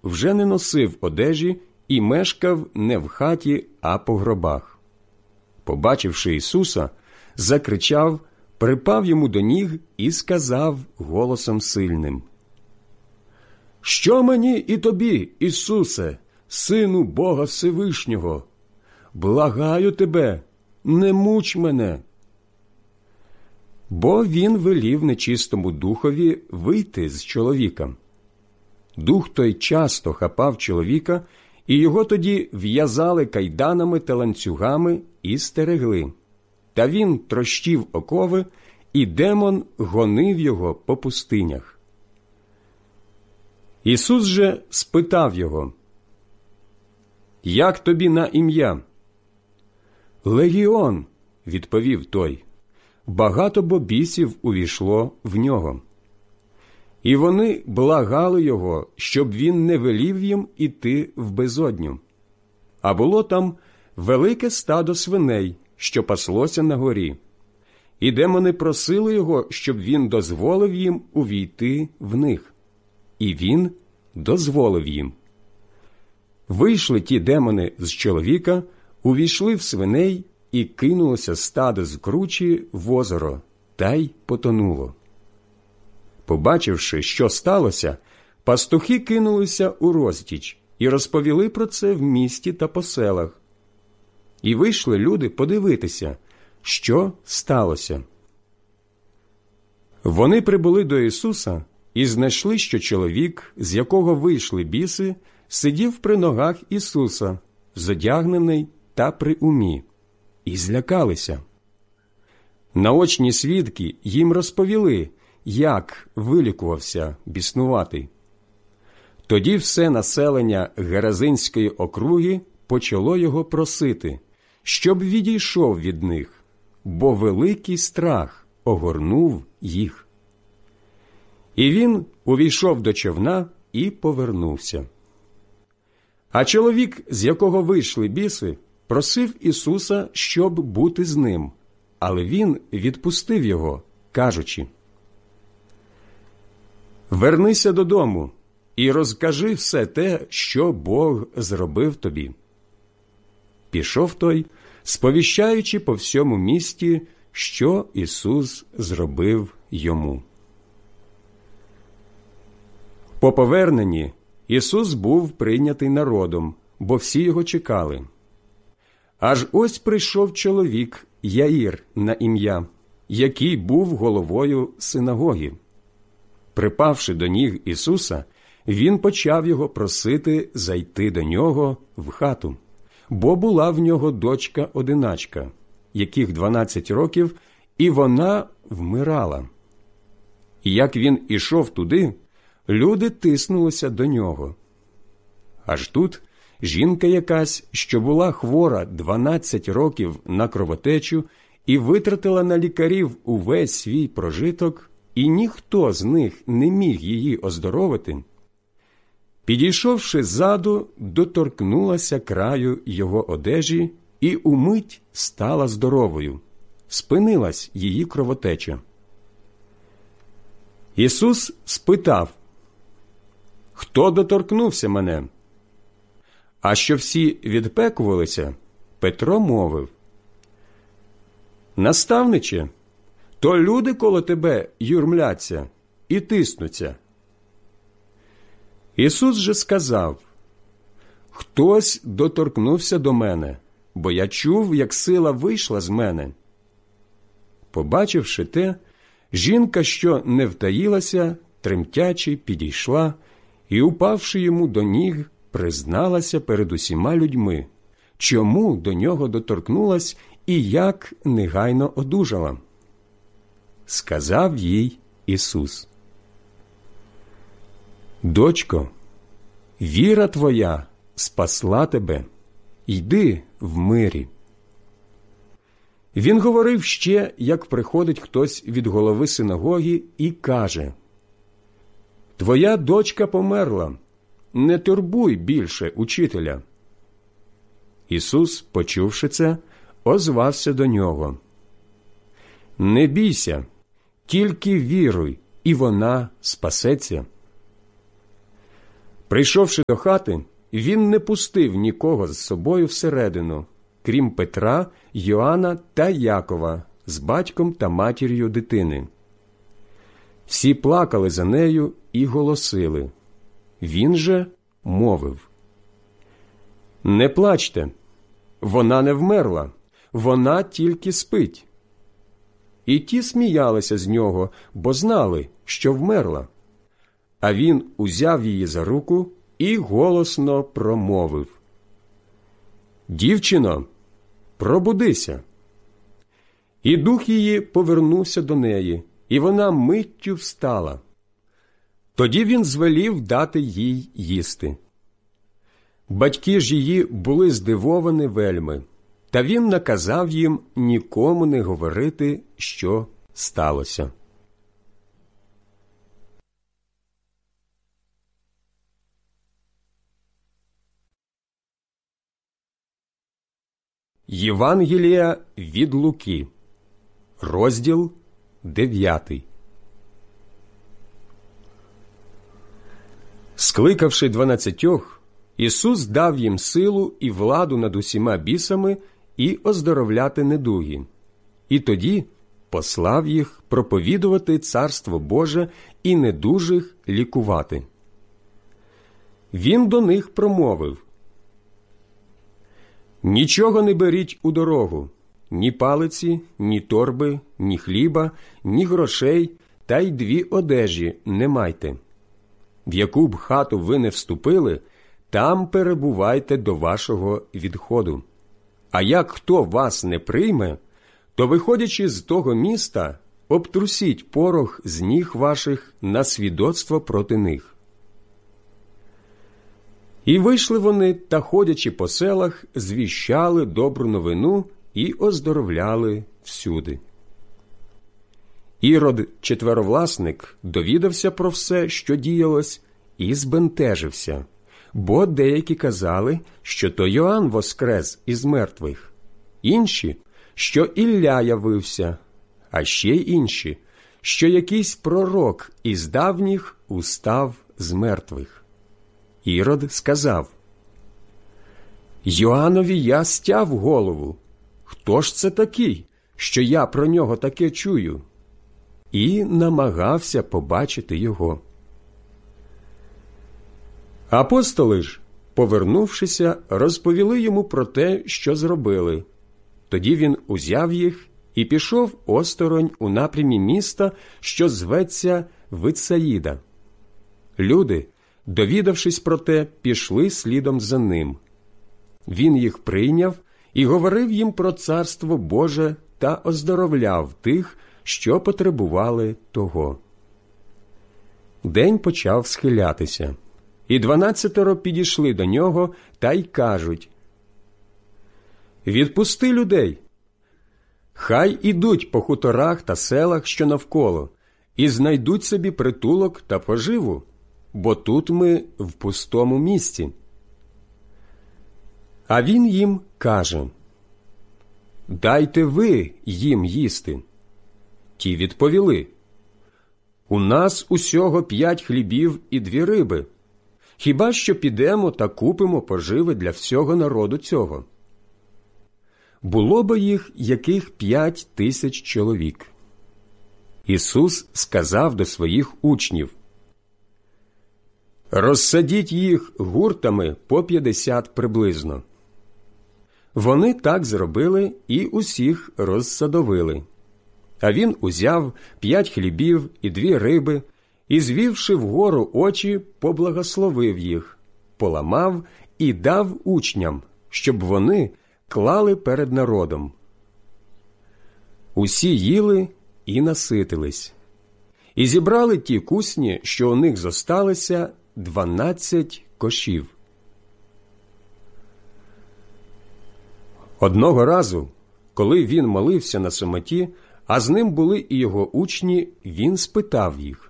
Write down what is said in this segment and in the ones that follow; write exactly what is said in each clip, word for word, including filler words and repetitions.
вже не носив одежі і мешкав не в хаті, а по гробах. Побачивши Ісуса, закричав, припав йому до ніг і сказав голосом сильним: «Що мені і тобі, Ісусе, Сину Бога Всевишнього? Благаю тебе, не муч мене!» Бо він велів нечистому духові вийти з чоловіка. Дух той часто хапав чоловіка, і його тоді в'язали кайданами та ланцюгами і стерегли. Та він трощив окови, і демон гонив його по пустинях. Ісус же спитав його: «Як тобі на ім'я?» «Легіон», – відповів той, – «багато бо бісів увійшло в нього». І вони благали його, щоб він не велів їм іти в безодню. А було там велике стадо свиней, що паслося на горі. І демони просили його, щоб він дозволив їм увійти в них. І він дозволив їм. Вийшли ті демони з чоловіка, увійшли в свиней, і кинулося стадо з кручі в озеро, та й потонуло. Побачивши, що сталося, пастухи кинулися у розтіч і розповіли про це в місті та по селах. І вийшли люди подивитися, що сталося. Вони прибули до Ісуса і знайшли, що чоловік, з якого вийшли біси, сидів при ногах Ісуса, зодягнений та при умі, і злякалися. Наочні свідки їм розповіли, як вилікувався біснуватий. Тоді все населення Геразинської округи почало його просити, щоб відійшов від них, бо великий страх огорнув їх. І він увійшов до човна і повернувся. А чоловік, з якого вийшли біси, просив Ісуса, щоб бути з ним, але він відпустив його, кажучи: «Вернися додому і розкажи все те, що Бог зробив тобі». Пішов той, сповіщаючи по всьому місті, що Ісус зробив йому. По поверненні Ісус був прийнятий народом, бо всі його чекали. Аж ось прийшов чоловік Яїр на ім'я, який був головою синагоги. Припавши до ніг Ісуса, він почав його просити зайти до нього в хату, бо була в нього дочка-одиначка, яких дванадцять років, і вона вмирала. І як він ішов туди, люди тиснулися до нього. Аж тут жінка якась, що була хвора дванадцять років на кровотечу і витратила на лікарів увесь свій прожиток, і ніхто з них не міг її оздоровити, підійшовши ззаду, доторкнулася краю його одежі і умить стала здоровою, спинилась її кровотеча. Ісус спитав: «Хто доторкнувся мене?» А що всі відпекувалися, Петро мовив: «Наставниче, то люди коло тебе юрмляться і тиснуться». Ісус же сказав: «Хтось доторкнувся до мене, бо я чув, як сила вийшла з мене». Побачивши те, жінка, що не втаїлася, тремтячи, підійшла і, упавши йому до ніг, призналася перед усіма людьми, чому до нього доторкнулась і як негайно одужала. Сказав їй Ісус: «Дочко, віра твоя спасла тебе, йди в мирі». Він говорив ще, як приходить хтось від голови синагоги і каже: «Твоя дочка померла, не турбуй більше учителя». Ісус, почувши це, озвався до нього: «Не бійся, тільки віруй, і вона спасеться». Прийшовши до хати, він не пустив нікого з собою всередину, крім Петра, Йоанна та Якова з батьком та матір'ю дитини. Всі плакали за нею і голосили. Він же мовив: «Не плачте, вона не вмерла, вона тільки спить». І ті сміялися з нього, бо знали, що вмерла. А він узяв її за руку і голосно промовив: «Дівчино, пробудися». І дух її повернувся до неї, і вона миттю встала. Тоді він звелів дати їй їсти. Батьки ж її були здивовані вельми, та він наказав їм нікому не говорити, що сталося. Євангелія від Луки, розділ дев'ятий. Скликавши дванадцятьох, Ісус дав їм силу і владу над усіма бісами і оздоровляти недуги. І тоді послав їх проповідувати Царство Боже і недужих лікувати. Він до них промовив: «Нічого не беріть у дорогу, ні палиці, ні торби, ні хліба, ні грошей, та й дві одежі не майте. В яку б хату ви не вступили, там перебувайте до вашого відходу. А як хто вас не прийме, то, виходячи з того міста, обтрусіть порох з ніг ваших на свідоцтво проти них». І вийшли вони та, ходячи по селах, звіщали добру новину і оздоровляли всюди. Ірод, четверовласник, довідався про все, що діялось, і збентежився, бо деякі казали, що то Йоанн воскрес із мертвих, інші, що Ілля явився, а ще й інші, що якийсь пророк із давніх устав з мертвих. Ірод сказав: «Йоаннові я стяв голову. Хто ж це такий, що я про нього таке чую?» І намагався побачити його. Апостоли ж, повернувшися, розповіли йому про те, що зробили. Тоді він узяв їх і пішов осторонь у напрямі міста, що зветься Витсаїда. Люди, довідавшись про те, пішли слідом за ним. Він їх прийняв і говорив їм про Царство Боже та оздоровляв тих, що потребували того. День почав схилятися, і дванадцятеро підійшли до нього та й кажуть: «Відпусти людей, хай ідуть по хуторах та селах, що навколо, і знайдуть собі притулок та поживу, бо тут ми в пустому місці». А він їм каже: «Дайте ви їм їсти». Ті відповіли: «У нас усього п'ять хлібів і дві риби. Хіба що підемо та купимо поживи для всього народу цього?» Було би їх яких п'ять тисяч чоловік. Ісус сказав до своїх учнів: «Розсадіть їх гуртами по п'ятдесят приблизно». Вони так зробили і усіх розсадовили. А він узяв п'ять хлібів і дві риби, і, звівши вгору очі, поблагословив їх, поламав і дав учням, щоб вони клали перед народом. Усі їли і наситились, і зібрали ті кусні, що у них зосталися, дванадцять кошів. Одного разу, коли він молився на самоті, а з ним були і його учні, він спитав їх: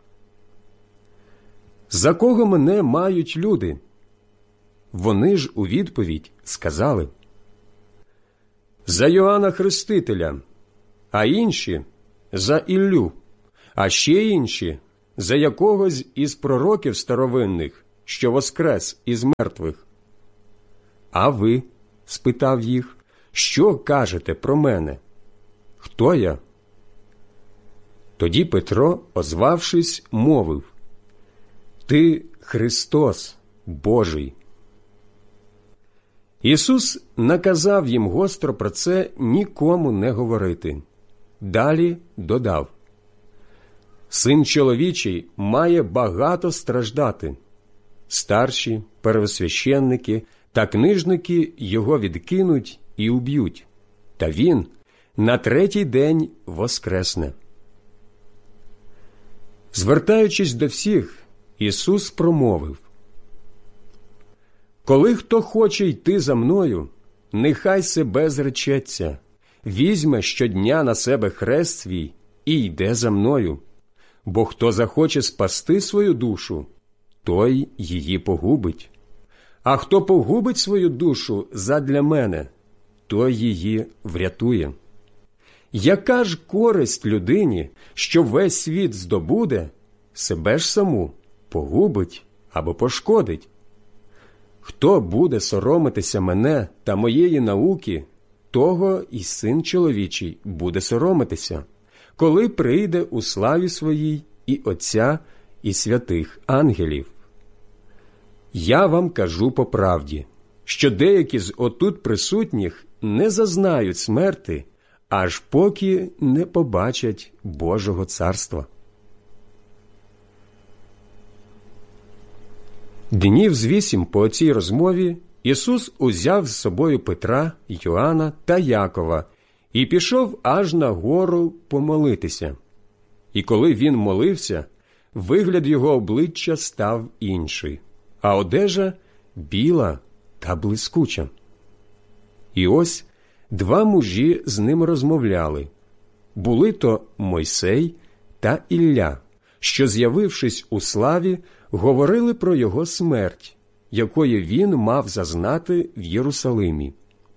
«За кого мене мають люди?» Вони ж у відповідь сказали: «За Йоанна Хрестителя, а інші – за Іллю, а ще інші – за якогось із пророків старовинних, що воскрес із мертвих. А ви, спитав їх, що кажете про мене? Хто я? Тоді Петро, озвавшись, мовив: Ти Христос Божий. Ісус наказав їм гостро про це нікому не говорити. Далі додав: Син чоловічий має багато страждати. Старші, первосвященники та книжники його відкинуть і уб'ють, та він на третій день воскресне. Звертаючись до всіх, Ісус промовив: Коли хто хоче йти за мною, нехай себе зречеться, візьме щодня на себе хрест свій і йде за мною. Бо хто захоче спасти свою душу, той її погубить. А хто погубить свою душу задля мене, той її врятує. Яка ж користь людині, що весь світ здобуде, себе ж саму погубить або пошкодить? Хто буде соромитися мене та моєї науки, того і Син чоловічий буде соромитися, коли прийде у славі своїй і Отця, і святих ангелів. Я вам кажу по правді, що деякі з отут присутніх не зазнають смерти, аж поки не побачать Божого царства. Днів з вісім по цій розмові Ісус узяв з собою Петра, Йоанна та Якова і пішов аж на гору помолитися. І коли він молився, вигляд його обличчя став інший, а одежа біла та блискуча. І ось два мужі з ним розмовляли. Були то Мойсей та Ілля, що, з'явившись у славі, говорили про його смерть, якої він мав зазнати в Єрусалимі.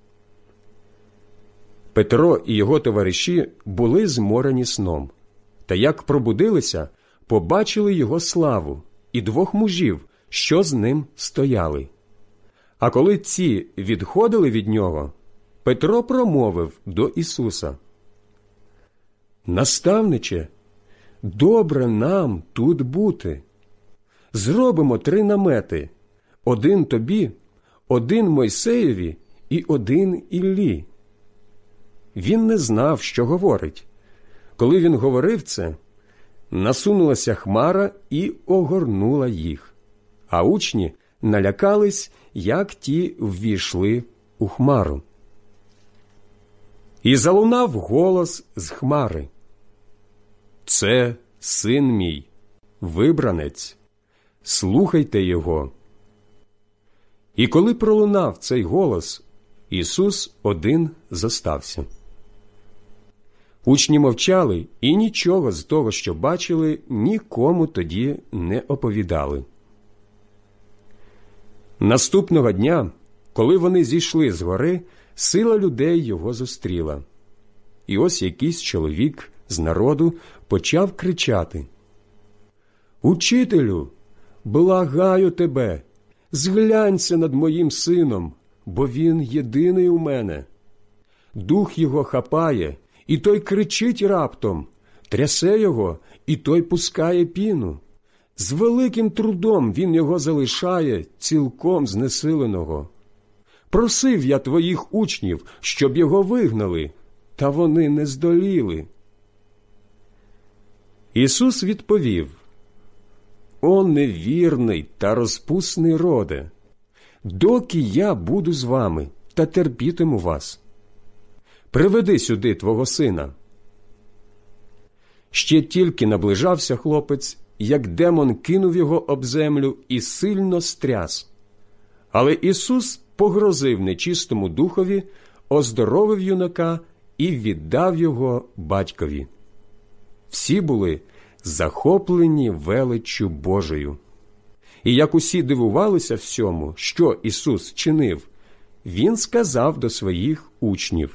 Петро і його товариші були зморені сном, та як пробудилися, побачили його славу і двох мужів, що з ним стояли. А коли ці відходили від нього, Петро промовив до Ісуса: «Наставниче, добре нам тут бути. Зробимо три намети, один тобі, один Мойсеєві і один Іллі». Він не знав, що говорить. Коли він говорив це, насунулася хмара і огорнула їх, а учні налякались, як ті ввійшли у хмару. І залунав голос з хмари: «Це син мій, вибранець, слухайте його». І коли пролунав цей голос, Ісус один зостався. Учні мовчали і нічого з того, що бачили, нікому тоді не оповідали. Наступного дня, коли вони зійшли з гори, сила людей його зустріла. І ось якийсь чоловік з народу почав кричати: «Учителю, благаю тебе, зглянься над моїм сином, бо він єдиний у мене. Дух його хапає, і той кричить раптом, трясе його, і той пускає піну. З великим трудом він його залишає, цілком знесиленого. Просив я твоїх учнів, щоб його вигнали, та вони не здоліли». Ісус відповів: «О невірний та розпусний роде! Доки я буду з вами та терпітиму вас? Приведи сюди твого сина». Ще тільки наближався хлопець, як демон кинув його об землю і сильно стряс. Але Ісус погрозив нечистому духові, оздоровив юнака і віддав його батькові. Всі були захоплені величчю Божою. І як усі дивувалися всьому, що Ісус чинив, Він сказав до своїх учнів: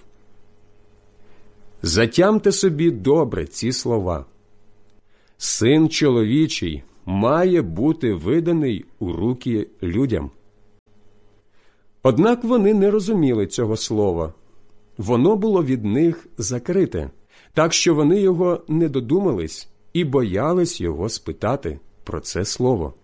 «Затямте собі добре ці слова. Син чоловічий має бути виданий у руки людям». Однак вони не розуміли цього слова. Воно було від них закрите, так що вони його не додумались і боялись його спитати про це слово.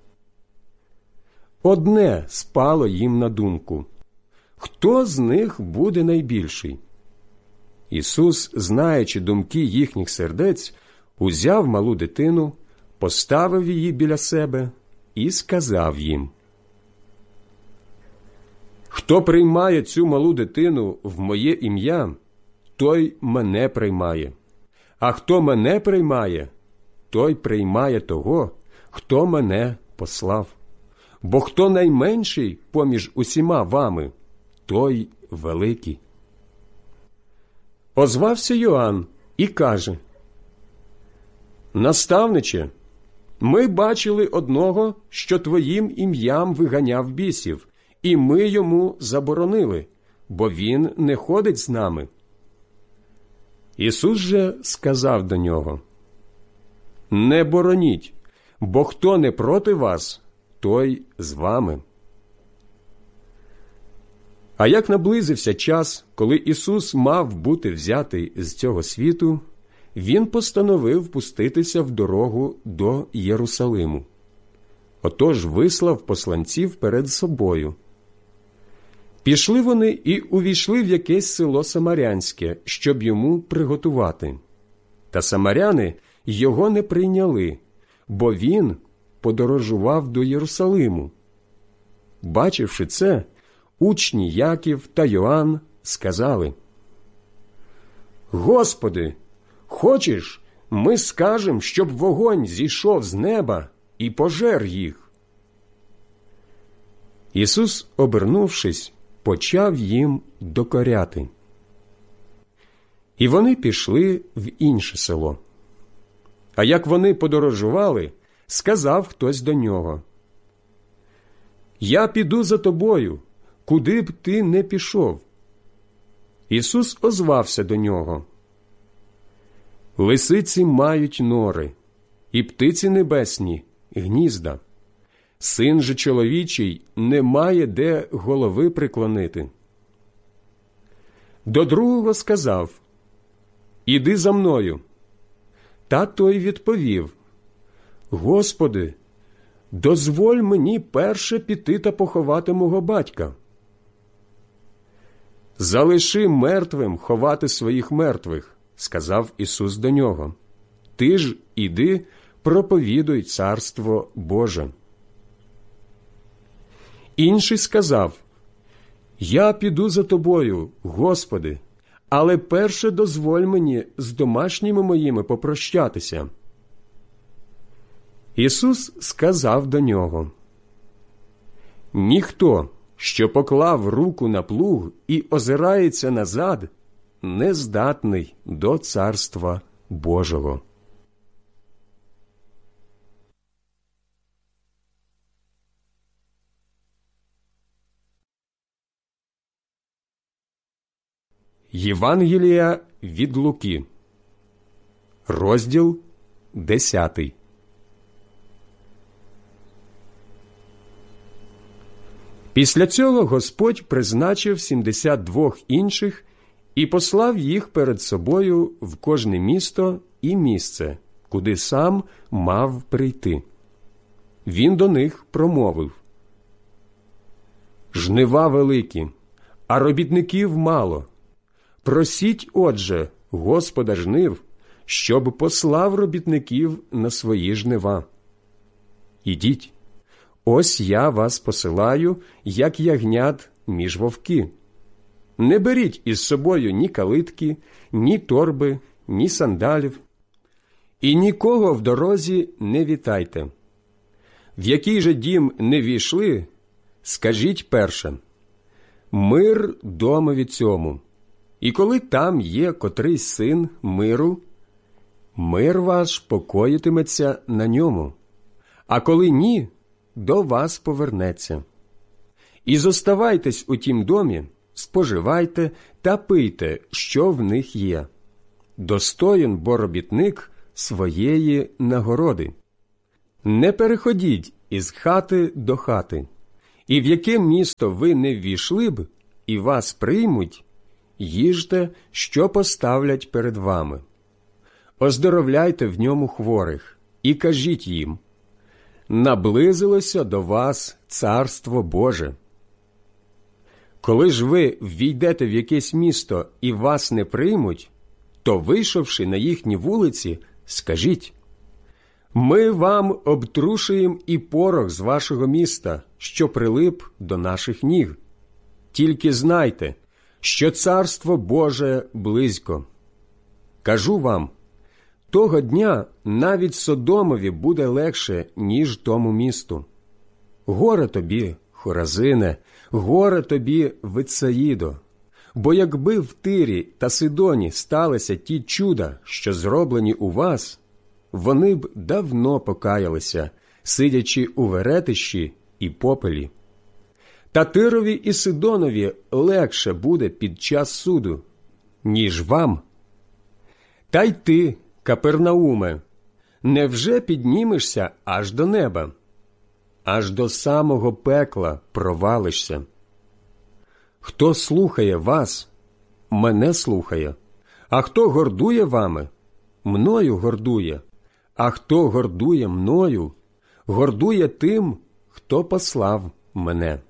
Одне спало їм на думку: хто з них буде найбільший? Ісус, знаючи думки їхніх сердець, узяв малу дитину, поставив її біля себе і сказав їм: «Хто приймає цю малу дитину в моє ім'я, той мене приймає. А хто мене приймає, той приймає того, хто мене послав. Бо хто найменший поміж усіма вами, той великий». Озвався Йоанн і каже: «Наставниче, ми бачили одного, що твоїм ім'ям виганяв бісів, і ми йому заборонили, бо він не ходить з нами». Ісус же сказав до нього: «Не бороніть, бо хто не проти вас, той з вами». А як наблизився час, коли Ісус мав бути взятий з цього світу, Він постановив пуститися в дорогу до Єрусалиму. Отож вислав посланців перед собою. Пішли вони і увійшли в якесь село Самарянське, щоб йому приготувати. Та самаряни його не прийняли, бо він подорожував до Єрусалиму. Бачивши це, учні Яків та Йоанн сказали: «Господи, хочеш, ми скажемо, щоб вогонь зійшов з неба і пожер їх?» Ісус, обернувшись, почав їм докоряти. І вони пішли в інше село. А як вони подорожували, сказав хтось до нього: «Я піду за тобою, куди б ти не пішов». Ісус озвався до нього: «Лисиці мають нори, і птиці небесні – гнізда. Син же чоловічий не має де голови приклонити». До другого сказав: «Іди за мною». Та той відповів: «Господи, дозволь мені перше піти та поховати мого батька». «Залиши мертвим ховати своїх мертвих», – сказав Ісус до нього. «Ти ж іди, проповідуй Царство Боже». Інший сказав: «Я піду за тобою, Господи, але перше дозволь мені з домашніми моїми попрощатися». Ісус сказав до нього: «Ніхто, що поклав руку на плуг і озирається назад, не здатний до Царства Божого». Євангелія від Луки, розділ десятий. Після цього Господь призначив сімдесят двох інших і послав їх перед собою в кожне місто і місце, куди сам мав прийти. Він до них промовив: «Жнива великі, а робітників мало. Просіть, отже, Господа жнив, щоб послав робітників на свої жнива. Ідіть, ось я вас посилаю, як ягнят між вовки. Не беріть із собою ні калитки, ні торби, ні сандалів, і нікого в дорозі не вітайте. В який же дім не війшли, скажіть перше: мир домові цьому. І коли там є котрийсь син миру, мир ваш покоїтиметься на ньому, а коли ні, до вас повернеться. І зоставайтесь у тім домі, споживайте та пийте, що в них є. Достоїн бо робітник своєї нагороди. Не переходіть із хати до хати, і в яке місто ви не ввійшли б, і вас приймуть, їжте, що поставлять перед вами. Оздоровляйте в ньому хворих, і кажіть їм: наблизилося до вас Царство Боже. Коли ж ви ввійдете в якесь місто і вас не приймуть, то, вийшовши на їхні вулиці, скажіть: ми вам обтрушуємо і порох з вашого міста, що прилип до наших ніг. Тільки знайте, що Царство Боже близько. Кажу вам, того дня навіть Содомові буде легше, ніж тому місту. Горе тобі, Хоразине, горе тобі, Витсаїдо! Бо якби в Тирі та Сидоні сталися ті чуда, що зроблені у вас, вони б давно покаялися, сидячи у веретищі і попелі. Та Тирові і Сидонові легше буде під час суду, ніж вам. Та й ти, Капернауме, невже піднімешся аж до неба? Аж до самого пекла провалишся. Хто слухає вас, мене слухає, а хто гордує вами, мною гордує, а хто гордує мною, гордує тим, хто послав мене.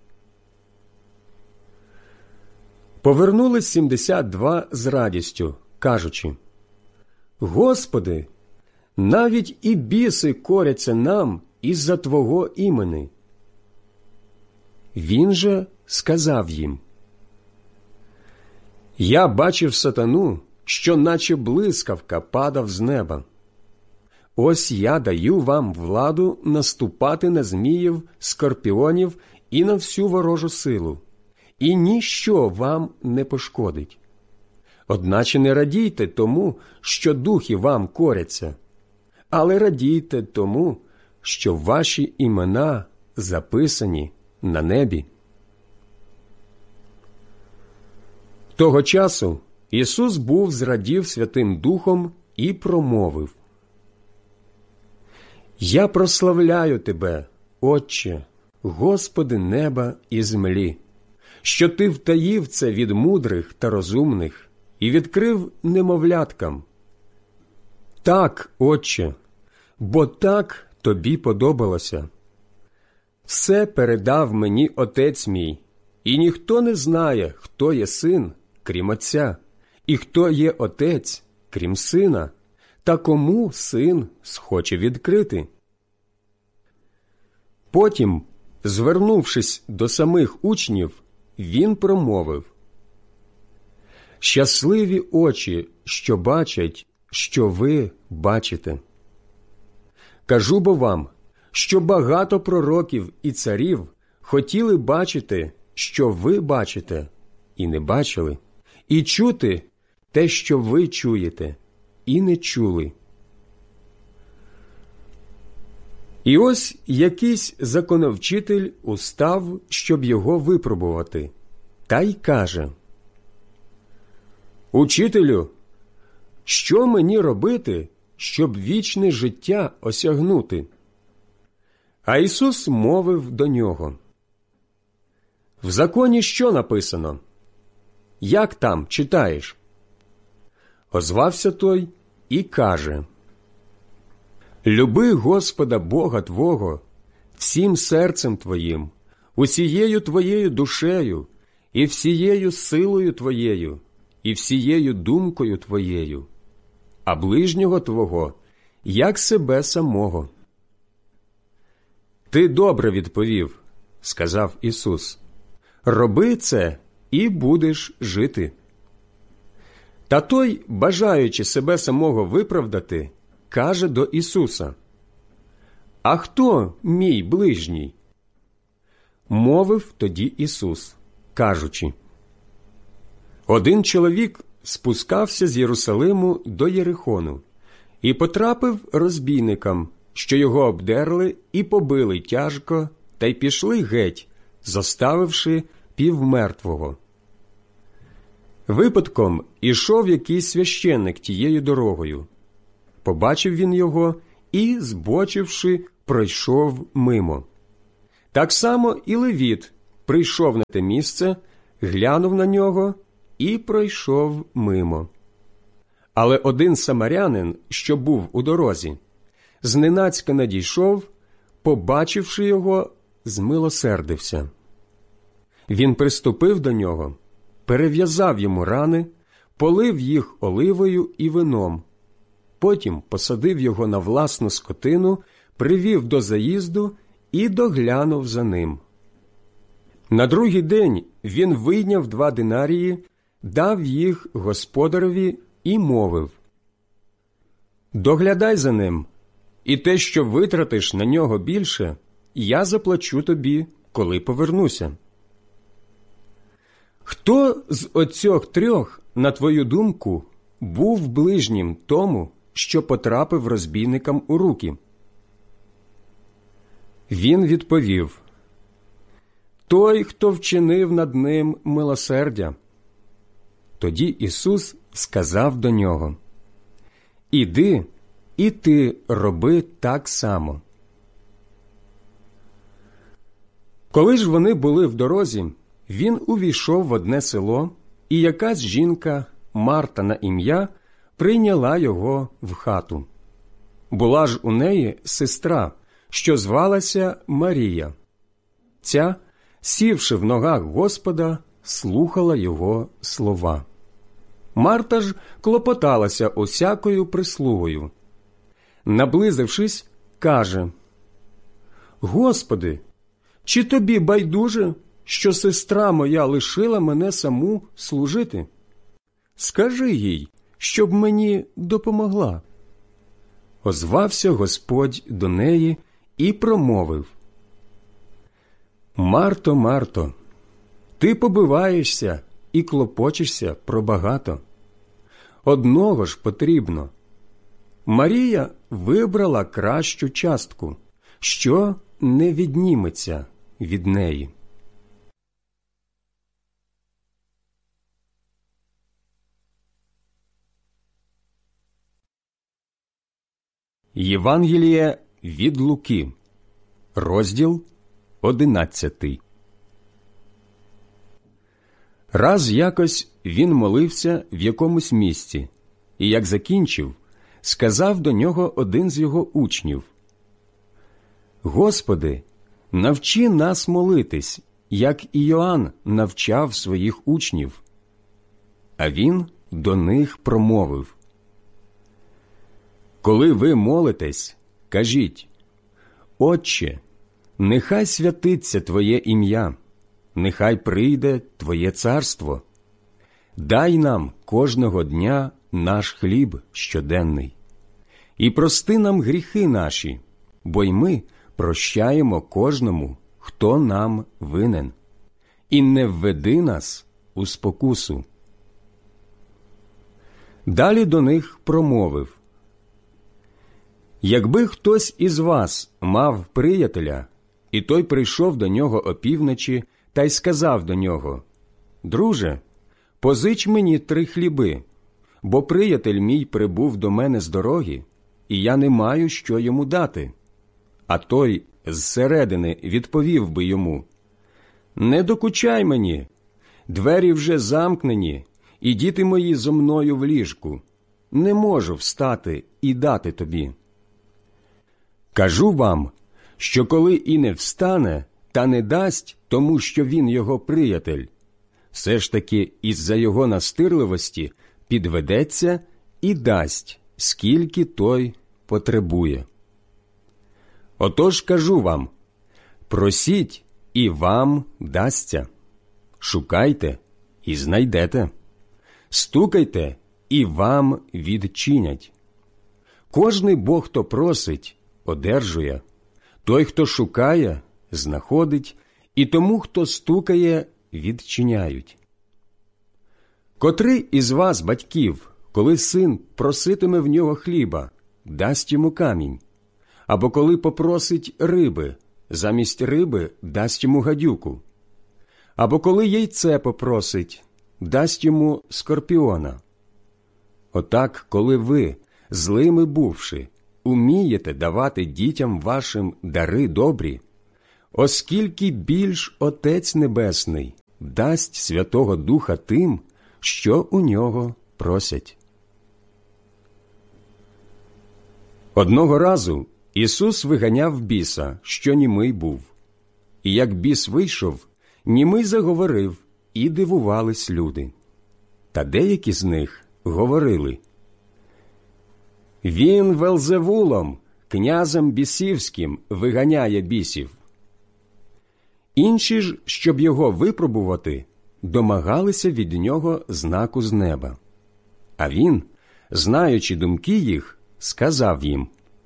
Повернулись сімдесят два з радістю, кажучи: Господи, навіть і біси коряться нам із-за Твого імени. Він же сказав їм: Я бачив сатану, що наче блискавка падав з неба. Ось я даю вам владу наступати на зміїв, скорпіонів і на всю ворожу силу, і ніщо вам не пошкодить. Одначе не радійте тому, що духи вам коряться, але радійте тому, що ваші імена записані на небі. Того часу Ісус був зрадів Святим Духом і промовив: «Я прославляю Тебе, Отче, Господи неба і землі, що Ти втаїв це від мудрих та розумних і відкрив немовляткам. Так, Отче, бо так Тобі подобалося. Все передав мені Отець мій, і ніхто не знає, хто є син, крім Отця, і хто є Отець, крім Сина, та кому Син схоче відкрити». Потім, звернувшись до самих учнів, він промовив: «Щасливі очі, що бачать, що ви бачите. Кажу бо вам, що багато пророків і царів хотіли бачити, що ви бачите, і не бачили, і чути те, що ви чуєте, і не чули». І ось якийсь законовчитель устав, щоб його випробувати, та й каже: «Учителю, що мені робити, щоб вічне життя осягнути?» А Ісус мовив до нього: «В законі що написано? Як там читаєш?» Озвався той і каже: «Люби Господа Бога твого всім серцем твоїм, усією твоєю душею, і всією силою твоєю, і всією думкою твоєю, а ближнього твого, як себе самого». «Ти добре відповів, – сказав Ісус, – роби це, і будеш жити». Та той, бажаючи себе самого виправдати, каже до Ісуса: «А хто мій ближній?» Мовив тоді Ісус, кажучи: «Один чоловік спускався з Єрусалиму до Єрихону і потрапив розбійникам, що його обдерли і побили тяжко, та й пішли геть, зоставивши півмертвого. Випадком ішов якийсь священник тією дорогою. Побачив він його і, збочивши, пройшов мимо. Так само і Левіт прийшов на те місце, глянув на нього і пройшов мимо. Але один самарянин, що був у дорозі, зненацька надійшов, побачивши його, змилосердився. Він приступив до нього, перев'язав йому рани, полив їх оливою і вином. Потім посадив його на власну скотину, привів до заїзду і доглянув за ним. На другий день він вийняв два динарії, дав їх господареві і мовив: «Доглядай за ним, і те, що витратиш на нього більше, я заплачу тобі, коли повернуся». Хто з оцьох трьох, на твою думку, був ближнім тому, що потрапив розбійникам у руки? Він відповів: той, хто вчинив над ним милосердя. Тоді Ісус сказав до нього: «Іди, і ти роби так само». Коли ж вони були в дорозі, він увійшов в одне село, і якась жінка, Марта на ім'я, прийняла його в хату. Була ж у неї сестра, що звалася Марія. Ця, сівши в ногах Господа, слухала його слова. Марта ж клопоталася усякою прислугою. Наблизившись, каже: «Господи, чи тобі байдуже, що сестра моя лишила мене саму служити? Скажи їй, щоб мені допомогла». Озвався Господь до неї і промовив: «Марто, Марто, ти побиваєшся і клопочешся про багато. Одного ж потрібно. Марія вибрала кращу частку, що не відніметься від неї». Євангеліє від Луки, розділ одинадцятий. Раз якось він молився в якомусь місці, і як закінчив, сказав до нього один з його учнів: «Господи, навчи нас молитись, як і Йоанн навчав своїх учнів». А він до них промовив: «Коли ви молитесь, кажіть: Отче, нехай святиться Твоє ім'я, нехай прийде Твоє царство. Дай нам кожного дня наш хліб щоденний. І прости нам гріхи наші, бо й ми прощаємо кожному, хто нам винен. І не введи нас у спокусу». Далі до них промовив: «Якби хтось із вас мав приятеля, і той прийшов до нього опівночі та й сказав до нього: Друже, позич мені три хліби, бо приятель мій прибув до мене з дороги, і я не маю, що йому дати. А той зсередини відповів би йому: Не докучай мені, двері вже замкнені, і діти мої зо мною в ліжку. Не можу встати і дати тобі. Кажу вам, що коли і не встане, та не дасть тому, що він його приятель, все ж таки із-за його настирливості підведеться і дасть, скільки той потребує. Отож кажу вам: просіть, і вам дасться, шукайте, і знайдете, стукайте, і вам відчинять. Кожний бо, хто просить, одержує, той, хто шукає, знаходить, і тому, хто стукає, відчиняють. Котрий із вас, батьків, коли син проситиме в нього хліба, дасть йому камінь? Або коли попросить риби, замість риби дасть йому гадюку? Або коли яйце попросить, дасть йому скорпіона? Отак, коли ви, злими бувши, умієте давати дітям вашим дари добрі, оскільки більш Отець Небесний дасть Святого Духа тим, що у нього просять. Одного разу Ісус виганяв біса, що німий був. І як біс вийшов, німий заговорив, і дивувались люди. Та деякі з них говорили: «Він Велзевулом, князем бісівським, виганяє бісів». Інші ж, щоб його випробувати, домагалися від нього знаку з неба. А він, знаючи думки їх, сказав їм: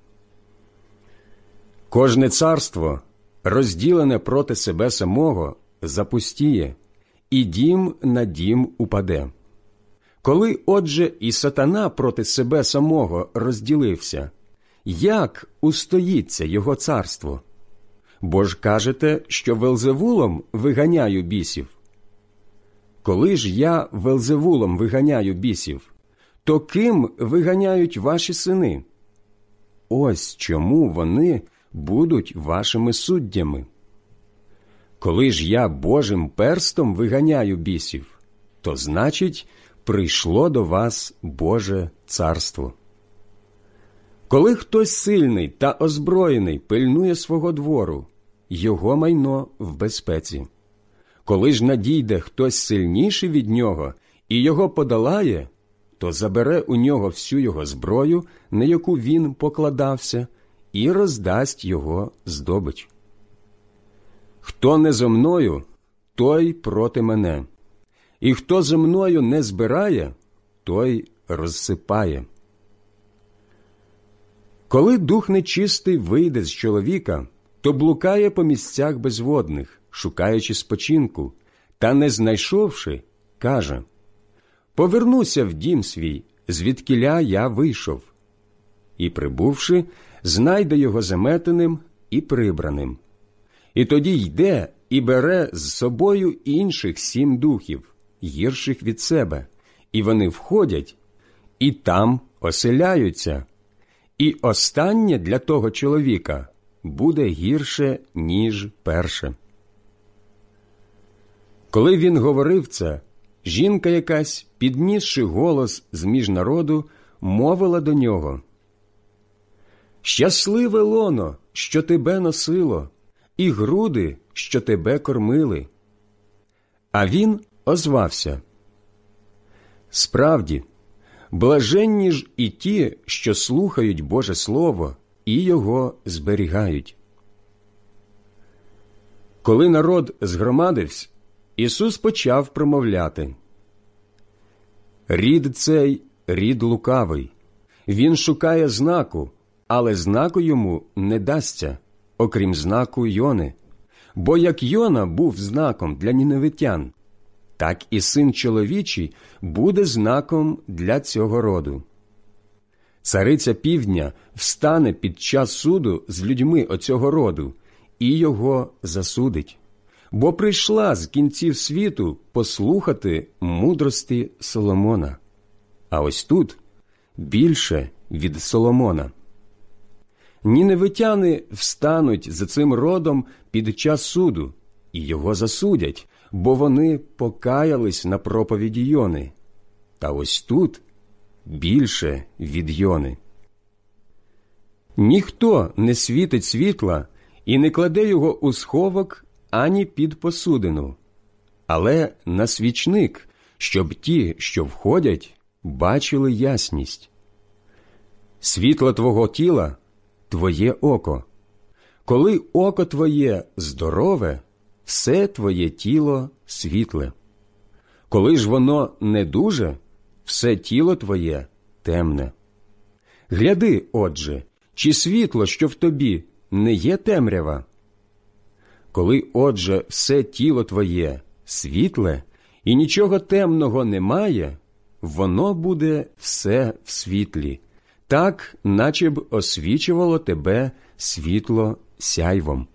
«Кожне царство, розділене проти себе самого, запустіє, і дім на дім упаде. Коли, отже, і сатана проти себе самого розділився, як устоїться його царство? Бо ж кажете, що Велзевулом виганяю бісів. Коли ж я Велзевулом виганяю бісів, то ким виганяють ваші сини? Ось чому вони будуть вашими суддями. Коли ж я Божим перстом виганяю бісів, то значить, прийшло до вас Боже царство. Коли хтось сильний та озброєний пильнує свого двору, його майно в безпеці. Коли ж надійде хтось сильніший від нього і його подолає, то забере у нього всю його зброю, на яку він покладався, і роздасть його здобич. Хто не зо мною, той проти мене, і хто зо мною не збирає, той розсипає. Коли дух нечистий вийде з чоловіка, то блукає по місцях безводних, шукаючи спочинку, та, не знайшовши, каже: «Повернуся в дім свій, звідкіля я вийшов». І, прибувши, знайде його заметеним і прибраним. І тоді йде і бере з собою інших сім духів, гірших від себе, і вони входять, і там оселяються. І останнє для того чоловіка буде гірше, ніж перше. Коли він говорив це, жінка якась, піднісши голос з-між народу, мовила до нього: «Щасливе лоно, що тебе носило, і груди, що тебе кормили». А він озвався: «Справді, блаженні ж і ті, що слухають Боже Слово і його зберігають». Коли народ згромадився, Ісус почав промовляти: «Рід цей – рід лукавий. Він шукає знаку, але знаку йому не дасться, окрім знаку Йони. Бо як Йона був знаком для ніневитян, так і Син чоловічий буде знаком для цього роду. Цариця півдня встане під час суду з людьми оцього роду і його засудить, бо прийшла з кінців світу послухати мудрості Соломона. А ось тут більше від Соломона. Ніневитяни встануть за цим родом під час суду і його засудять, бо вони покаялись на проповіді Йони. Та ось тут більше від Йони. Ніхто не світить світла і не кладе його у сховок ані під посудину, але на свічник, щоб ті, що входять, бачили ясність. Світло твого тіла – твоє око. Коли око твоє здорове, все твоє тіло світле. Коли ж воно недуже, все тіло твоє темне. Гляди, отже, чи світло, що в тобі, не є темрява? Коли, отже, все тіло твоє світле і нічого темного немає, воно буде все в світлі, так, наче б освічувало тебе світло сяйвом.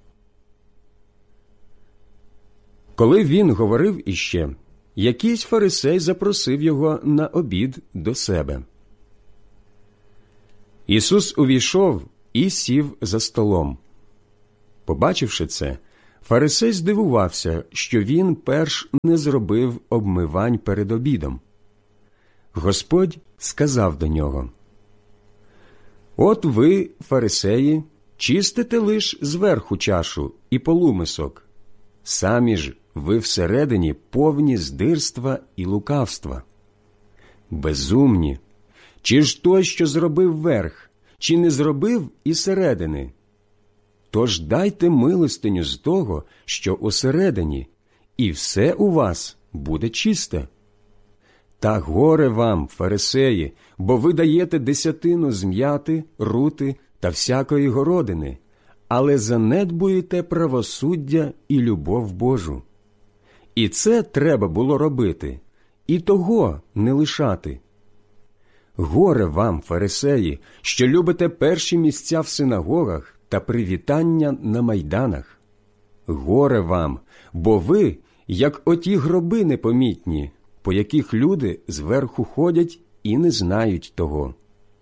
Коли він говорив іще, якийсь фарисей запросив його на обід до себе. Ісус увійшов і сів за столом. Побачивши це, фарисей здивувався, що він перш не зробив обмивань перед обідом. Господь сказав до нього: «От ви, фарисеї, чистите лиш зверху чашу і полумисок, самі ж ви всередині повні здирства і лукавства. Безумні! Чи ж той, що зробив верх, чи не зробив і середини? Тож дайте милостиню з того, що усередині, і все у вас буде чисте. Та горе вам, фарисеї, бо ви даєте десятину з м'яти, рути та всякої городини, але занедбуєте правосуддя і любов Божу. І це треба було робити, і того не лишати. Горе вам, фарисеї, що любите перші місця в синагогах та привітання на майданах. Горе вам, бо ви, як оті гроби непомітні, по яких люди зверху ходять і не знають того».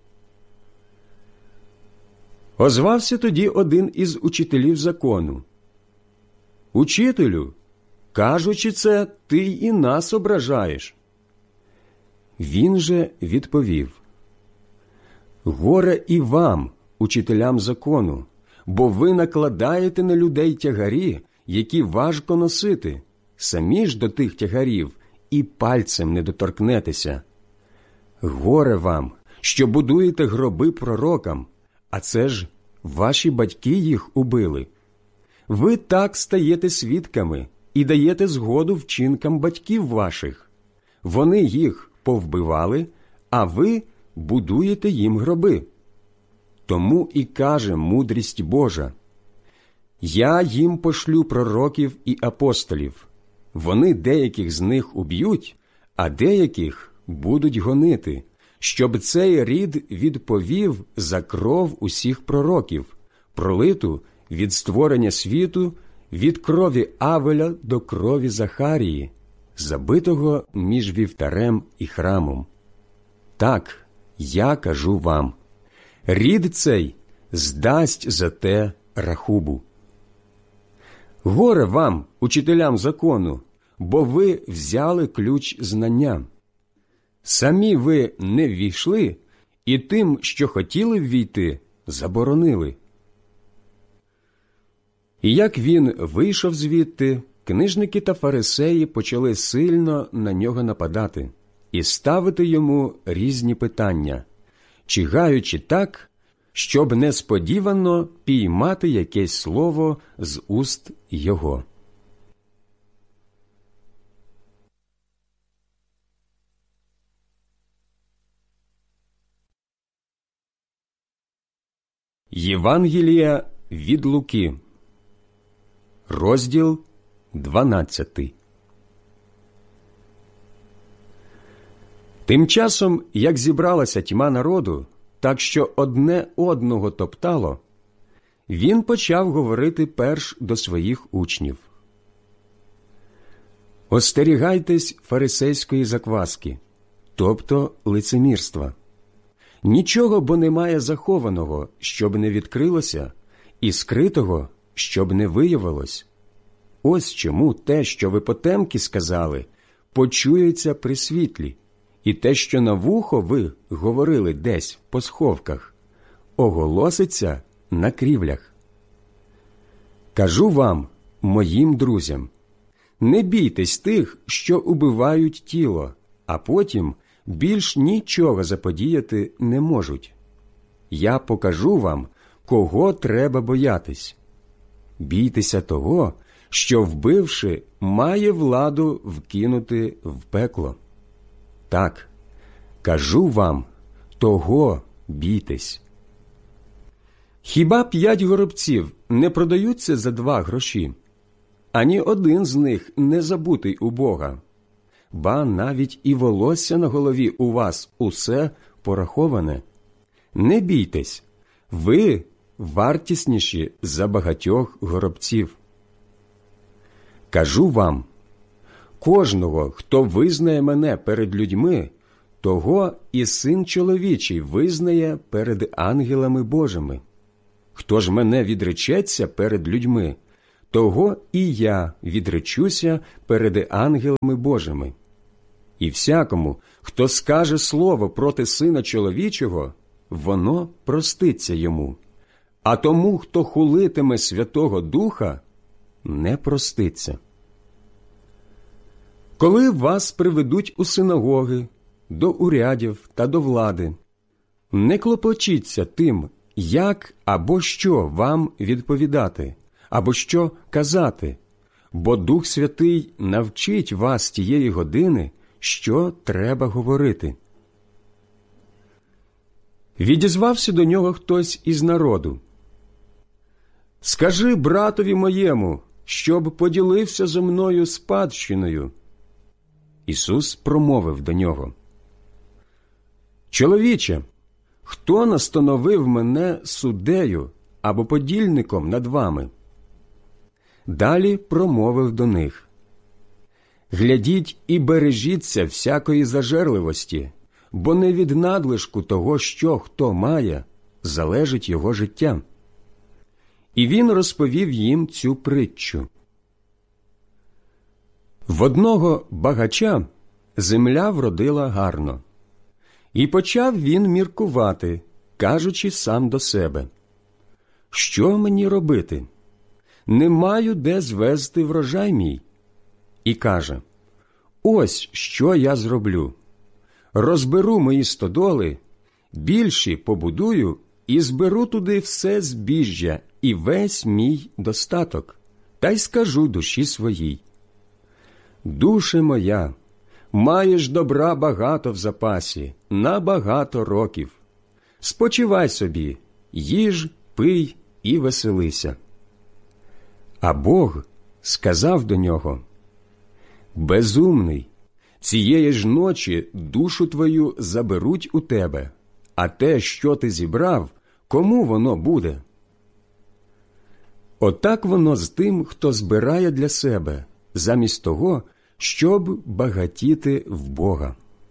Озвався тоді один із учителів закону: «Учителю, кажучи це, ти і нас ображаєш». Він же відповів: «Горе і вам, учителям закону, бо ви накладаєте на людей тягарі, які важко носити, самі ж до тих тягарів і пальцем не доторкнетеся. Горе вам, що будуєте гроби пророкам, а це ж ваші батьки їх убили. Ви так стаєте свідками і даєте згоду вчинкам батьків ваших. Вони їх повбивали, а ви будуєте їм гроби. Тому і каже мудрість Божа: «Я їм пошлю пророків і апостолів. Вони деяких з них уб'ють, а деяких будуть гонити, щоб цей рід відповів за кров усіх пророків, пролиту від створення світу, від крові Авеля до крові Захарії, забитого між вівтарем і храмом. Так, я кажу вам, рід цей здасть за те рахубу. Горе вам, учителям закону, бо ви взяли ключ знання. Самі ви не ввійшли, і тим, що хотіли ввійти, заборонили». І як він вийшов звідти, книжники та фарисеї почали сильно на нього нападати і ставити йому різні питання, чигаючи так, щоб несподівано піймати якесь слово з уст його. Євангелія від Луки, розділ дванадцятий. Тим часом, як зібралася тьма народу, так що одне одного топтало, він почав говорити перш до своїх учнів: «Остерігайтесь фарисейської закваски, тобто лицемірства. Нічого бо немає захованого, щоб не відкрилося, і скритого, щоб не виявилось. Ось чому те, що ви потемки сказали, почується при світлі, і те, що на вухо ви говорили десь по сховках, оголоситься на крівлях. Кажу вам, моїм друзям, не бійтесь тих, що убивають тіло, а потім більш нічого заподіяти не можуть. Я покажу вам, кого треба боятись. Бійтеся того, що, вбивши, має владу вкинути в пекло. Так, кажу вам, того бійтесь. Хіба п'ять горобців не продаються за два гроші? Ані один з них не забутий у Бога. Ба навіть і волосся на голові у вас усе пораховане. Не бійтесь, ви вартісніші за багатьох горобців. Кажу вам, кожного, хто визнає мене перед людьми, того і Син чоловічий визнає перед ангелами Божими. Хто ж мене відречеться перед людьми, того і я відречуся перед ангелами Божими. І всякому, хто скаже слово проти Сина чоловічого, воно проститься йому, а тому, хто хулитиме Святого Духа, не проститься. Коли вас приведуть у синагоги, до урядів та до влади, не клопочіться тим, як або що вам відповідати, або що казати, бо Дух Святий навчить вас тієї години, що треба говорити. Відізвався до нього хтось із народу. «Скажи братові моєму, щоб поділився зо мною спадщиною». Ісус промовив до нього: «Чоловіче, хто настановив мене суддею або подільником над вами?» Далі промовив до них: «Глядіть і бережіться всякої зажерливості, бо не від надлишку того, що хто має, залежить його життя». І він розповів їм цю притчу. В одного багача земля вродила гарно. І почав він міркувати, кажучи сам до себе: «Що мені робити? Не маю де звезти врожай мій». І каже: «Ось що я зроблю. Розберу мої стодоли, більші побудую і зберу туди все збіжжя і весь мій достаток, та й скажу душі своїй: душе моя, маєш добра багато в запасі, на багато років. Спочивай собі, їж, пий і веселися». А Бог сказав до нього: «Безумний, цієї ж ночі душу твою заберуть у тебе, а те, що ти зібрав, кому воно буде?» Отак воно з тим, хто збирає для себе, замість того, щоб багатіти в Бога.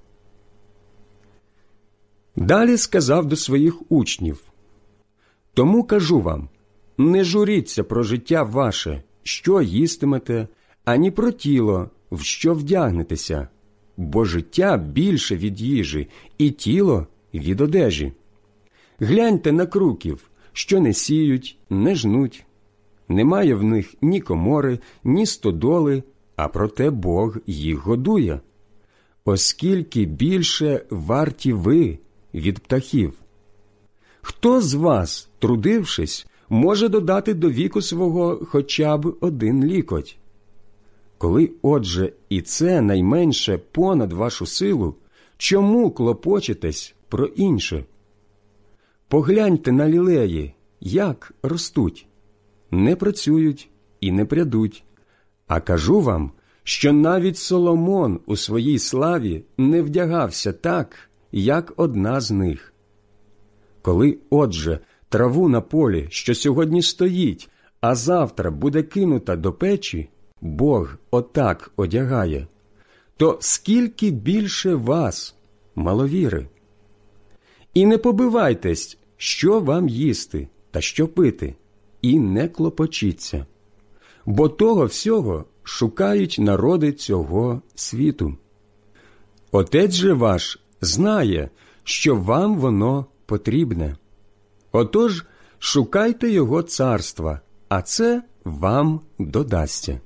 Далі сказав до своїх учнів: «Тому кажу вам, не журіться про життя ваше, що їстимете, ані про тіло, в що вдягнетеся, бо життя більше від їжі, і тіло від одежі. Гляньте на круків, що не сіють, не жнуть. Немає в них ні комори, ні стодоли, а проте Бог їх годує. Оскільки більше варті ви від птахів. Хто з вас, трудившись, може додати до віку свого хоча б один лікоть? Коли, отже, і це найменше понад вашу силу, чому клопочетесь про інше? Погляньте на лілеї, як ростуть. Не працюють і не прядуть. А кажу вам, що навіть Соломон у своїй славі не вдягався так, як одна з них. Коли, отже, траву на полі, що сьогодні стоїть, а завтра буде кинута до печі, Бог отак одягає, то скільки більше вас, маловіри? І не побивайтесь, що вам їсти та що пити, і не клопочіться, бо того всього шукають народи цього світу. Отець же ваш знає, що вам воно потрібне. Отож, шукайте його царства, а це вам додасться.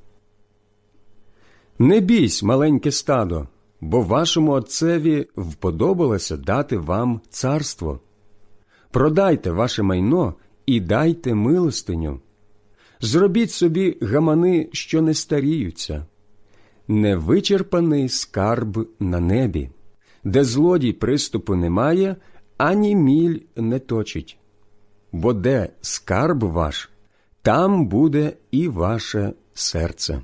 Не бійсь, маленьке стадо, бо вашому отцеві вподобалося дати вам царство. Продайте ваше майно і дайте милостиню. Зробіть собі гамани, що не старіються. Невичерпаний скарб на небі, де злодій приступу немає, ані міль не точить. Бо де скарб ваш, там буде і ваше серце.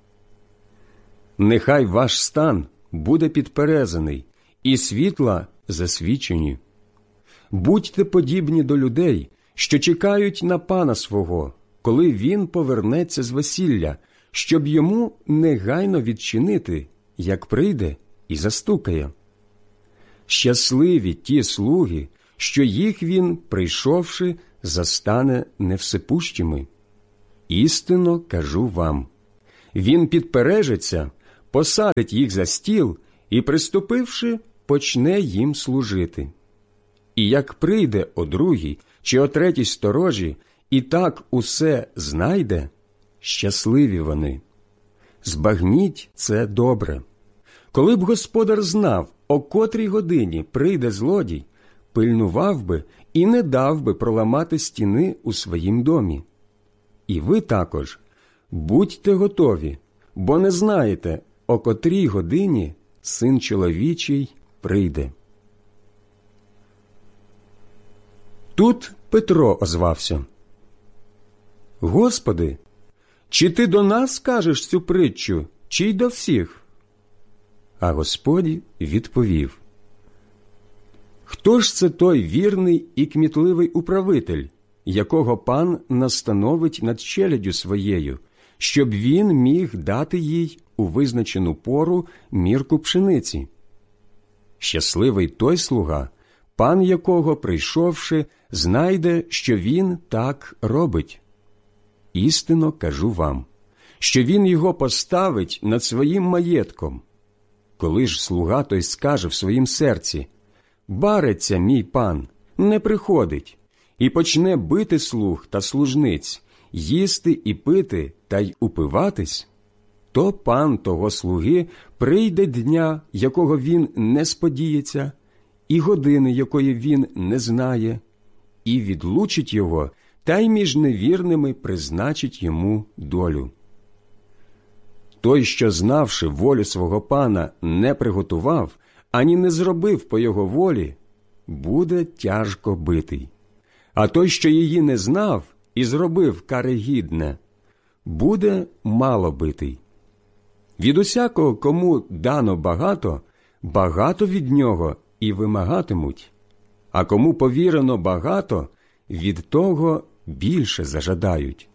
Нехай ваш стан буде підперезаний, і світла засвічені. Будьте подібні до людей, що чекають на пана свого, коли він повернеться з весілля, щоб йому негайно відчинити, як прийде і застукає. Щасливі ті слуги, що їх він, прийшовши, застане невсипущими. Істинно кажу вам, він підпережиться, посадить їх за стіл і, приступивши, почне їм служити. І як прийде о другій чи о третій сторожі, і так усе знайде, щасливі вони. Збагніть це добре. Коли б господар знав, о котрій годині прийде злодій, пильнував би і не дав би проламати стіни у своїм домі. І ви також будьте готові, бо не знаєте, о котрій годині Син чоловічий прийде. Тут Петро озвався: Господи, чи ти до нас кажеш цю притчу, чи й до всіх? А Господь відповів: Хто ж це той вірний і кмітливий управитель, якого пан настановить над челяддю своєю, щоб він міг дати їй у визначену пору мірку пшениці? Щасливий той слуга, пан якого, прийшовши, знайде, що він так робить. Істинно кажу вам, що він його поставить над своїм маєтком. Коли ж слуга той скаже в своїм серці: «Бариться мій пан, не приходить», і почне бити слуг та служниць, їсти і пити та й упиватись, то пан того слуги прийде дня, якого він не сподіється, і години, якої він не знає, і відлучить його, та й між невірними призначить йому долю. Той, що, знавши волю свого пана, не приготував, ані не зробив по його волі, буде тяжко битий. А той, що її не знав і зробив карегідне, буде мало битий. Від усякого, кому дано багато, багато від нього і вимагатимуть, а кому повірено багато, від того більше зажадають.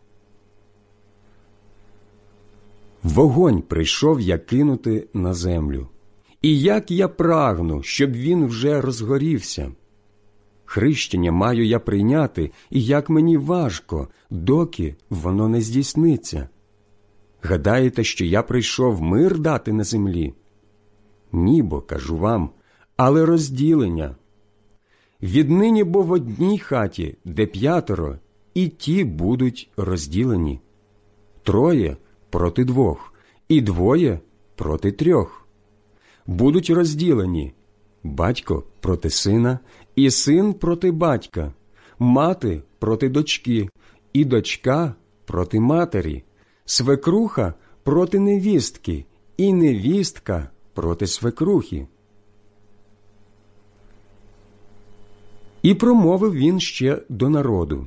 Вогонь прийшов я кинути на землю, і як я прагну, щоб він вже розгорівся. Хрещення маю я прийняти, і як мені важко, доки воно не здійсниться. Гадаєте, що я прийшов мир дати на землі? Ні, бо, кажу вам, але розділення. Віднині бо в одній хаті, де п'ятеро, і ті будуть розділені. Троє проти двох, і двоє проти трьох. Будуть розділені батько проти сина, і син проти батька, мати проти дочки, і дочка проти матері, свекруха проти невістки, і невістка проти свекрухи. І промовив він ще до народу: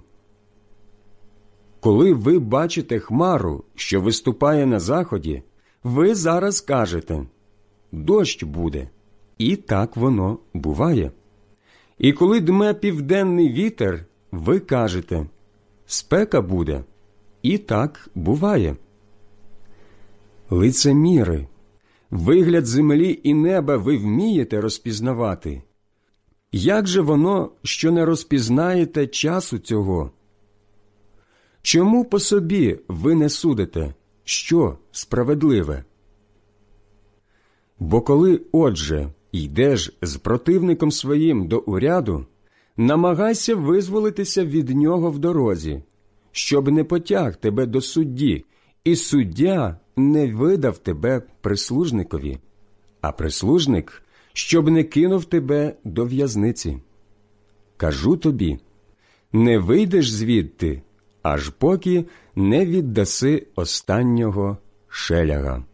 Коли ви бачите хмару, що виступає на заході, ви зараз кажете: дощ буде, і так воно буває. І коли дме південний вітер, ви кажете: спека буде, і так буває. Лицеміри, вигляд землі і неба ви вмієте розпізнавати. Як же воно, що не розпізнаєте часу цього? Чому по собі ви не судите, що справедливе? Бо коли, отже, йдеш з противником своїм до уряду, намагайся визволитися від нього в дорозі, щоб не потяг тебе до судді, і суддя не видав тебе прислужникові, а прислужник, щоб не кинув тебе до в'язниці. Кажу тобі, не вийдеш звідти, аж поки не віддаси останнього шеляга.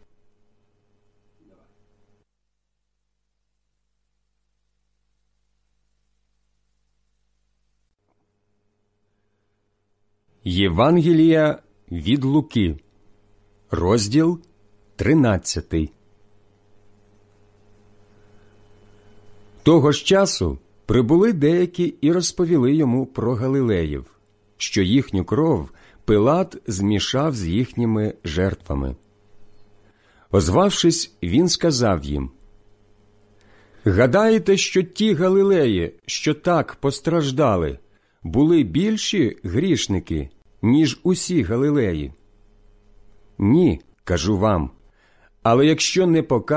Євангелія від Луки, розділ тринадцятий. Того ж часу прибули деякі і розповіли йому про галилеїв, що їхню кров Пилат змішав з їхніми жертвами. Озвавшись, він сказав їм: Гадаєте, що ті галилеї, що так постраждали, були більші грішники, ніж усі галилеї? Ні, кажу вам, але якщо не покаєтеся,